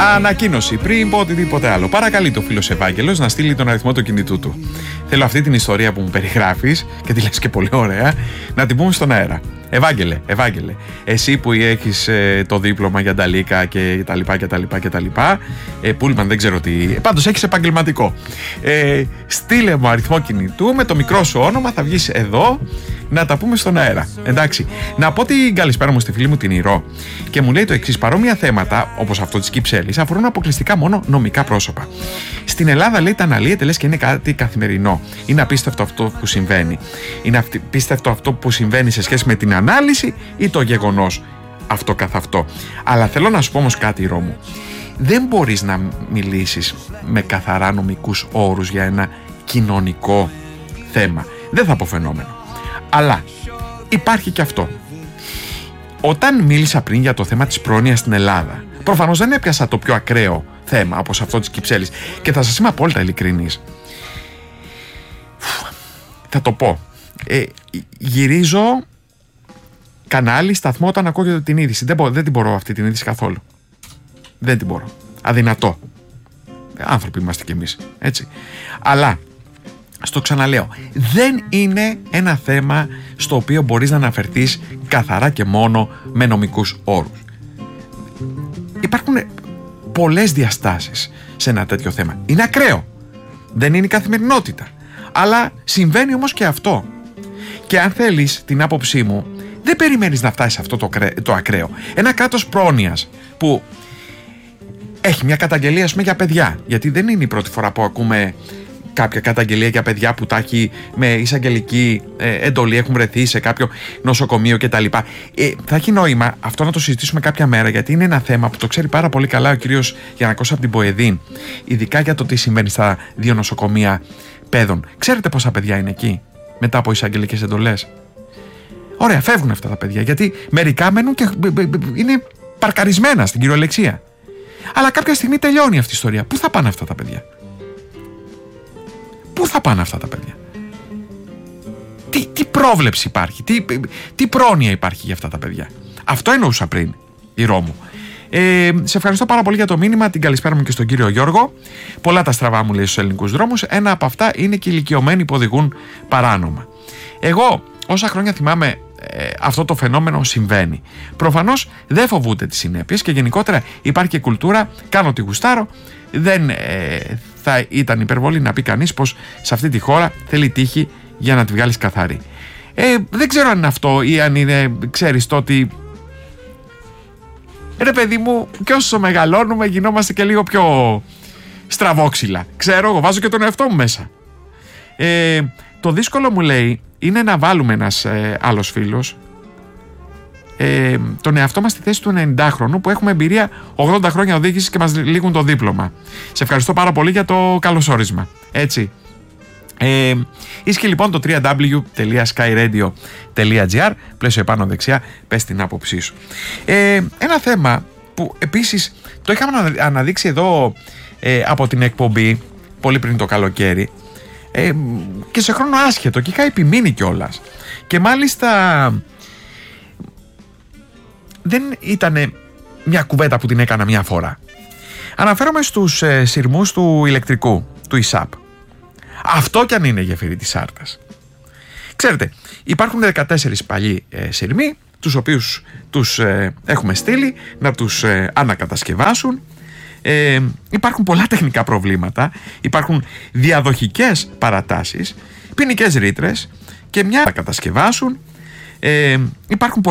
Ανακοίνωση πριν πω οτιδήποτε άλλο. Παρακαλεί το φίλος Ευάγγελος να στείλει τον αριθμό του κινητού του. Θέλω αυτή την ιστορία που μου περιγράφεις και τη λες και πολύ ωραία να την πούμε στον αέρα. Ευάγγελε, εσύ που έχεις το δίπλωμα για νταλίκα και τα λοιπά, πούλμαν δεν ξέρω τι, πάντως έχεις επαγγελματικό. Στείλε μου αριθμό κινητού με το μικρό σου όνομα, θα βγεις εδώ να τα πούμε στον αέρα. Εντάξει, να πω την καλησπέρα μου στη φίλη μου την Ηρώ και μου λέει το εξής: παρόμοια θέματα, όπως αυτό της Κυψέλης, αφορούν αποκλειστικά μόνο νομικά πρόσωπα. Στην Ελλάδα, λέει, τα αναλύεται λες και είναι κάτι καθημερινό. Είναι απίστευτο αυτό που συμβαίνει. Είναι απίστευτο αυτό που συμβαίνει σε σχέση με την ανάλυση ή το γεγονός αυτό καθ' αυτό. Αλλά θέλω να σου πω όμως κάτι, Ηρώ μου. Δεν μπορείς να μιλήσεις με καθαρά νομικούς όρους για ένα κοινωνικό θέμα. Δεν θα πω φαινόμενο. Αλλά υπάρχει και αυτό. Όταν μίλησα πριν για το θέμα της πρόνοιας στην Ελλάδα, προφανώς δεν έπιασα το πιο ακραίο θέμα όπως αυτό της Κυψέλης. Και θα σας είμαι απόλυτα ειλικρινής. Θα το πω. Γυρίζω κανάλι, σταθμό όταν ακούγεται την είδηση. Δεν την μπορώ αυτή την είδηση καθόλου. Δεν την μπορώ. Αδυνατό. Άνθρωποι είμαστε κι εμείς. Έτσι. Αλλά στο ξαναλέω, δεν είναι ένα θέμα στο οποίο μπορείς να αναφερθείς καθαρά και μόνο με νομικούς όρους. Υπάρχουν πολλές διαστάσεις σε ένα τέτοιο θέμα. Είναι ακραίο. Δεν είναι η καθημερινότητα. Αλλά συμβαίνει όμως και αυτό. Και αν θέλεις την άποψή μου, δεν περιμένεις να φτάσεις σε αυτό το ακραίο. Ένα κράτος πρόνοιας που έχει μια καταγγελία, ας πούμε, για παιδιά. Γιατί δεν είναι η πρώτη φορά που ακούμε κάποια καταγγελία για παιδιά που τα έχει με εισαγγελική εντολή, έχουν βρεθεί σε κάποιο νοσοκομείο κτλ. Θα έχει νόημα αυτό να το συζητήσουμε κάποια μέρα, γιατί είναι ένα θέμα που το ξέρει πάρα πολύ καλά ο κύριος Γιαννακός από την ΠΟΕΔΗΝ, ειδικά για το τι συμβαίνει στα 2 νοσοκομεία παιδών. Ξέρετε πόσα παιδιά είναι εκεί μετά από εισαγγελικές εντολές? Ωραία, φεύγουν αυτά τα παιδιά, γιατί μερικά μένουν και είναι παρκαρισμένα στην κυριολεξία. Αλλά κάποια στιγμή τελειώνει αυτή η ιστορία. Πού θα πάνε αυτά τα παιδιά? Πού θα πάνε αυτά τα παιδιά? Τι πρόβλεψη υπάρχει? Τι πρόνοια υπάρχει για αυτά τα παιδιά? Αυτό εννοούσα πριν, Ηρώ μου. Σε ευχαριστώ πάρα πολύ για το μήνυμα. Την καλησπέρα μου και στον κύριο Γιώργο. Πολλά τα στραβά μου λέει στους ελληνικούς δρόμους. Ένα από αυτά είναι και οι ηλικιωμένοι που οδηγούν παράνομα. Εγώ όσα χρόνια θυμάμαι αυτό το φαινόμενο συμβαίνει. Προφανώς δεν φοβούνται τις συνέπειες και γενικότερα υπάρχει και κουλτούρα κάνω τι γουστάρω. Δεν θα ήταν υπερβολή να πει κανείς πως σε αυτή τη χώρα θέλει τύχη για να τη βγάλεις καθαρή. Δεν ξέρω αν είναι αυτό ή αν είναι, ξέρεις, το ότι ρε παιδί μου, και όσο μεγαλώνουμε γινόμαστε και λίγο πιο στραβόξυλα. Ξέρω, εγώ βάζω και τον εαυτό μου μέσα. Το δύσκολο, μου λέει, είναι να βάλουμε ένας άλλος φίλος τον εαυτό μας στη θέση του 90χρονου που έχουμε εμπειρία 80 χρόνια οδήγησης και μας λήγουν το δίπλωμα. Σε ευχαριστώ πάρα πολύ για το καλωσόρισμα. Έτσι. Ίσχυε λοιπόν το www.skyradio.gr, πλαίσιο επάνω δεξιά, πες την άποψή σου. Ένα θέμα που επίσης το είχαμε αναδείξει εδώ από την εκπομπή πολύ πριν το καλοκαίρι και σε χρόνο άσχετο και είχα επιμείνει κιόλας. Και μάλιστα δεν ήταν μια κουβέντα που την έκανα μια φορά. Αναφέρομαι στους σειρμούς του ηλεκτρικού, του ΙΣΑΠ. Αυτό κι αν είναι γεφύρι της Σάρτας. Ξέρετε, υπάρχουν 14 παλιοί σειρμοί, τους οποίους τους έχουμε στείλει να τους ανακατασκευάσουν. Υπάρχουν πολλά τεχνικά προβλήματα, υπάρχουν διαδοχικές παρατάσεις, ποινικές ρήτρες και μια να κατασκευάσουν. Υπάρχουν